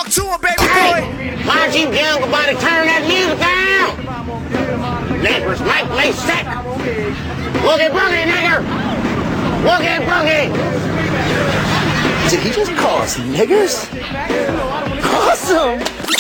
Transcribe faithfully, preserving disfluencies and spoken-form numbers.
Talk to him, baby Hey, boy. why'd you young about to turn that music down? Neighbors might play sick. Boogie boogie, nigger. Boogie boogie. Did he just call us niggers? Awesome!